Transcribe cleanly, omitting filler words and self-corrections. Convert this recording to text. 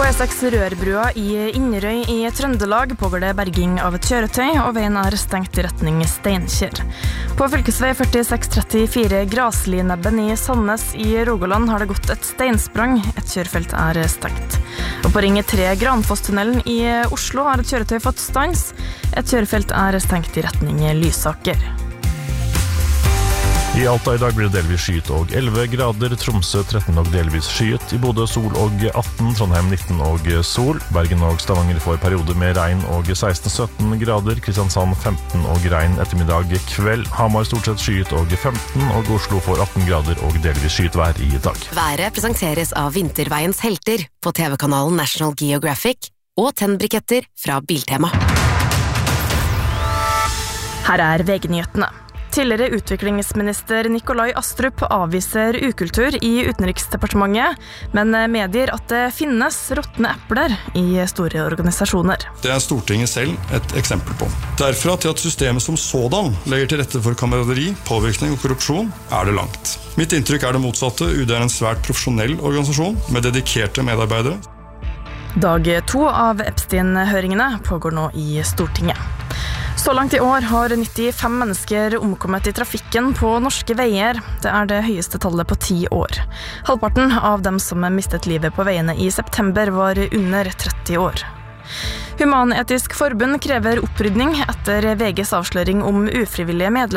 E6 Rørbrua i Inderøy i Trøndelag pågår det berging av et kjøretøy, og veien stengt i retning Steinkjer. På fylkesvei 4634 Graslinebben i Sandnes i Rogaland har det gått et steinsprang. Et kjørefelt stengt. Og på ring 3 Granfosstunnelen i Oslo har et kjøretøy fått stans. Et kjørefelt stengt i retning Lysaker. I Alta i dag blir det delvis skyet og 11 grader, Tromsø 13 og delvis skyet, i Bodø sol og 18, Trondheim 19 og sol, Bergen og Stavanger får perioder med regn og 16-17 grader, Kristiansand 15 og regn ettermiddag kveld, Hamar stort sett skyet og 15, og Oslo får 18 grader og delvis skyet vær i dag. Været presenteres av Vinterveiens helter på TV-kanalen National Geographic og tennbriketter fra Biltema. Her VG-nyhetene. Tidligere utviklingsminister Nikolai Astrup avviser ukultur i Utenriksdepartementet, men medgir at det finnes råtne epler i store organisasjoner. Det Stortinget selv et eksempel på. Derfra til at systemet som sådan legger til rette for kameraderi, påvirkning og korrupsjon, det langt. Mitt inntrykk det motsatte. UD en svært profesjonell organisasjon med dedikerte medarbeidere. Dag 2 av Epstein-høringene pågår nå i Stortinget. Så langt i år har 95 mennesker omkommet i trafikken på norske veier. Det det høyeste tallet på 10 år. Halvparten av dem som mistet livet på veiene i september var under 30 år. Human-Etisk Forbund krever opprydning etter VGs avsløring om ufrivillige medlemmer